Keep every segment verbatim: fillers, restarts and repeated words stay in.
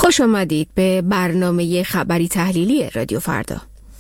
خوش آمدید به برنامه خبری تحلیلی رادیو فردا.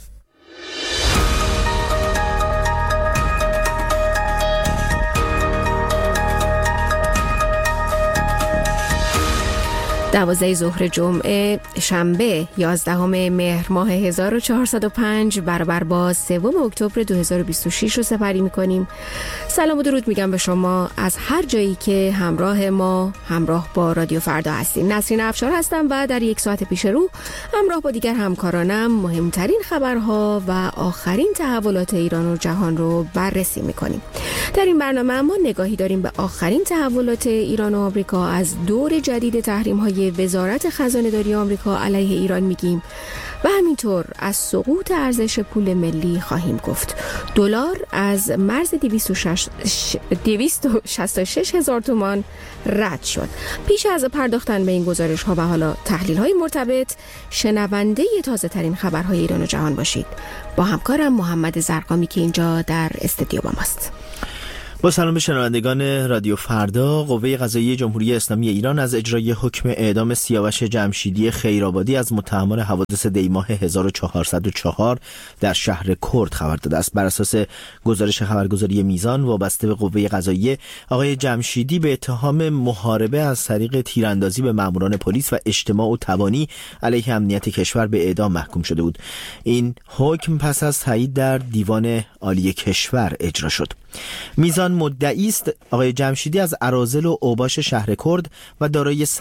دوازده ظهر جمعه شنبه یازدهم مهر ماه هزار و چهارصد و پنج برابر با سوم اکتبر دو هزار و بیست و شش رو سپری می‌کنیم. سلام و درود میگم به شما از هر جایی که همراه ما همراه با رادیو فردا هستین. نسرین افشار هستم و در یک ساعت پیش رو همراه با دیگر همکارانم مهمترین خبرها و آخرین تحولات ایران و جهان رو بررسی می‌کنیم. در این برنامه ما نگاهی داریم به آخرین تحولات ایران و آمریکا، از دور جدید تحریم‌های وزارت خزانه‌داری آمریکا علیه ایران میگیم و همینطور از سقوط ارزش پول ملی خواهیم گفت. دلار از مرز دویست و شصت و شش هزار تومان رد شد. پیش از پرداختن به این گزارش ها و حالا تحلیل های مرتبط، شنونده تازه ترین خبرهای ایران و جهان باشید. با همکارم محمد زرقامی که اینجا در استودیو با ماست. با سلام به شنوندگان رادیو فردا. قوه قضاییه جمهوری اسلامی ایران از اجرای حکم اعدام سیاوش جمشیدی خیرآبادی از متهمان حوادث دیماه هزار و چهارصد و چهار در شهر کرد خبر داده است. بر اساس گزارش خبرگزاری میزان وابسته به قوه قضاییه، آقای جمشیدی به اتهام محاربه از طریق تیراندازی به ماموران پلیس و اجتماع و تبانی علیه امنیت کشور به اعدام محکوم شده بود. این حکم پس از تایید در دیوان عالی کشور اجرا شد. میزان مدعی است آقای جمشیدی از اراذل و اوباش شهر کرد و دارای